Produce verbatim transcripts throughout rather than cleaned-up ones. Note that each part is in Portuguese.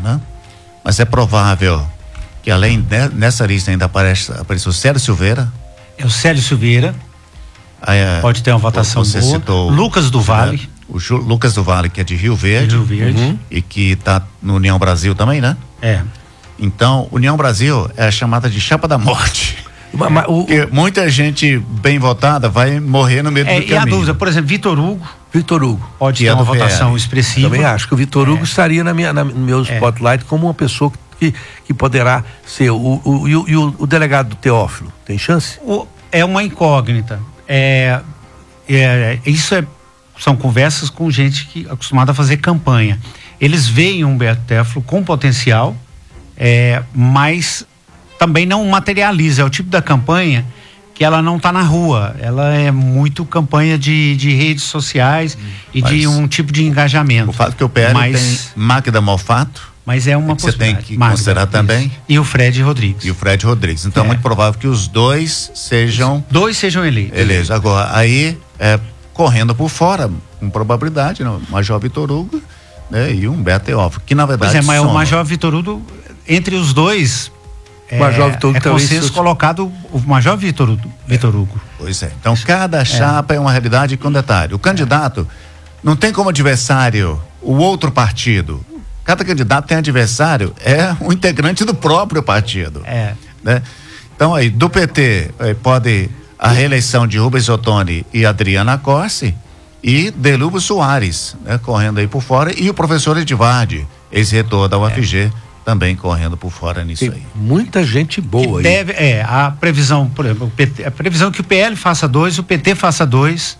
né? Mas é provável que além de, nessa lista ainda aparece, aparece o Célio Silveira. É o Célio Silveira. Aí, pode ter uma votação você boa. Citou Lucas do Vale. O Ju, Lucas do Vale, que é de Rio Verde. Rio Verde. Uhum. E que está no União Brasil também, né? É. Então, União Brasil é a chamada de chapa da morte. Mas, mas, o, Porque muita gente bem votada vai morrer no meio é, do caminho. E a dúvida, por exemplo, Vitor Hugo. Vitor Hugo. Pode ter é uma votação P L. expressiva. Também acho que o Vitor Hugo é. estaria na minha, na, no meu é. spotlight como uma pessoa que, que poderá ser. O, o, e o, e o, o delegado Teófilo, tem chance? O, é uma incógnita. É, é, isso é, são conversas com gente que é acostumada a fazer campanha. Eles veem o Humberto Teófilo com potencial, é, mas também não materializa. É o tipo da campanha que ela não está na rua, ela é muito campanha de, de redes sociais hum, e de um tipo de engajamento. O fato que o P L mas, tem Magda Mofato, mas é uma que você tem que Magda, considerar isso. também. E o Fred Rodrigues. E o Fred Rodrigues. Então é, é muito provável que os dois sejam... Os dois sejam eleitos. Eleitos. Agora, aí, é, correndo por fora, com probabilidade, né? O Major Vitor Hugo, né? E o Humberto Teófilo, que na verdade... Pois é, mas soma. o Major Vitor Hugo, entre os dois... É, Major Vitor Hugo é consenso colocado o Major Vitor Hugo, Vitor Hugo. Pois é. Então cada chapa é. é uma realidade com detalhe. O candidato não tem como adversário o outro partido. Cada candidato tem adversário, é um integrante do próprio partido. É. Né? Então aí, do P T, eh, pode a reeleição de Rubens Ottoni e Adriana Corsi e Delúbio Soares, né? Correndo aí por fora, e o professor Edivardi, ex-reitor da U F G, é. também correndo por fora nisso tem aí. Muita gente boa que aí. Deve, é, a previsão, por exemplo, o P T, a previsão que o P L faça dois, o P T faça dois,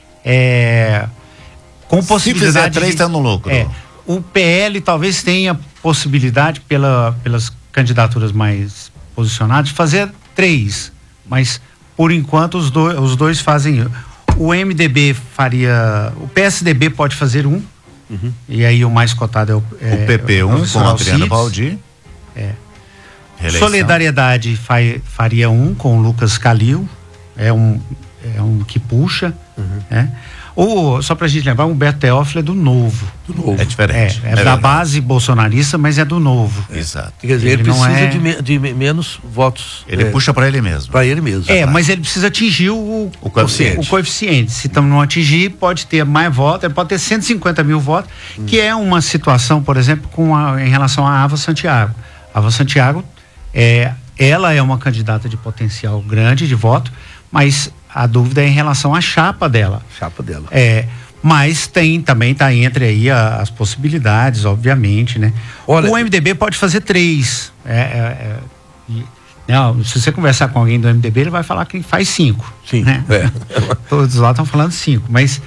é, com possibilidade. Se fizer três, está no lucro. É, o P L talvez tenha possibilidade, pela, pelas candidaturas mais posicionadas, de fazer três, mas por enquanto os dois, os dois fazem. O M D B faria, o P S D B pode fazer um. Uhum. E aí o mais cotado é o, é, o P P um com a Adriana Valdir. É. Solidariedade fa, faria um com o Lucas Calil, é um, é um que puxa, uhum. né? Ou, só pra gente lembrar, o Humberto Teófilo é do Novo. Do Novo. É diferente. É, é, é da verdade. Base bolsonarista, mas é do Novo. É. Exato. Quer dizer, ele, ele precisa é... de, me, de menos votos. Ele é, puxa para ele mesmo. Para ele mesmo. É, mas ele precisa atingir o, o coeficiente. O, o coeficiente. Se não atingir, pode ter mais votos, ele pode ter cento e cinquenta mil votos, hum. que é uma situação, por exemplo, com a, em relação à Ava Santiago. A Ava Santiago, é, ela é uma candidata de potencial grande de voto, mas a dúvida é em relação à chapa dela. Chapa dela. É, mas tem, também está entre aí a, as possibilidades, obviamente, né? Olha, o M D B pode fazer três. É, é, é, e, não, se você conversar com alguém do M D B, ele vai falar que faz cinco. Sim. Né? É. Todos lá estão falando cinco, mas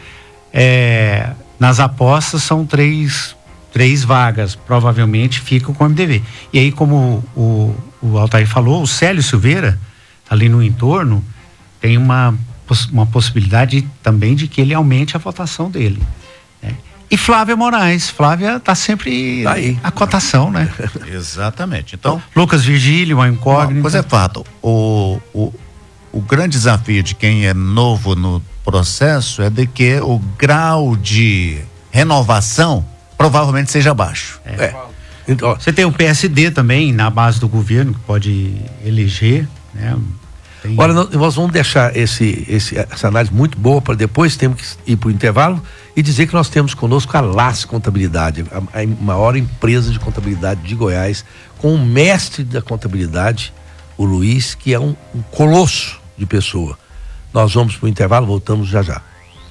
é, nas apostas são três, três vagas, provavelmente ficam com o M D B. E aí, como o, o Altair falou, o Célio Silveira, ali no entorno, tem uma, uma possibilidade também de que ele aumente a votação dele, né? E Flávia Moraes, Flávia está sempre tá aí. A cotação, né? Exatamente. Então, Lucas Virgílio, uma incógnita. Uma coisa é fato, o, o, o grande desafio de quem é novo no processo é de que o grau de renovação provavelmente seja baixo. É. É. Então, você tem o P S D também na base do governo que pode eleger, né? Tem... Olha, nós vamos deixar esse, esse, essa análise muito boa para depois, temos que ir para o intervalo e dizer que nós temos conosco a Lace Contabilidade, a, a maior empresa de contabilidade de Goiás, com o mestre da contabilidade, o Luiz, que é um, um colosso de pessoa. Nós vamos para o intervalo, voltamos já já.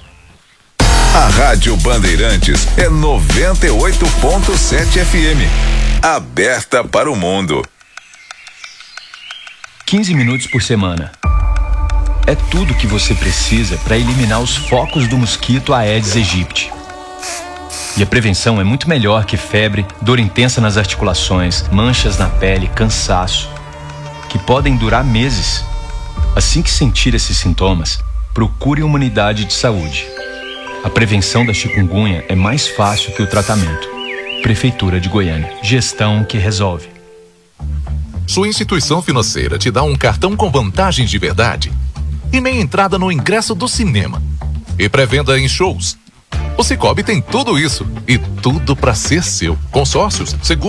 A Rádio Bandeirantes é noventa e oito ponto sete F M, aberta para o mundo. quinze minutos por semana. É tudo que você precisa para eliminar os focos do mosquito Aedes aegypti. E a prevenção é muito melhor que febre, dor intensa nas articulações, manchas na pele, cansaço, que podem durar meses. Assim que sentir esses sintomas, procure uma unidade de saúde. A prevenção da chikungunya é mais fácil que o tratamento. Prefeitura de Goiânia. Gestão que resolve. Sua instituição financeira te dá um cartão com vantagens de verdade e meia entrada no ingresso do cinema e pré-venda em shows. O Cicobi tem tudo isso e tudo para ser seu. Consórcios, seguro.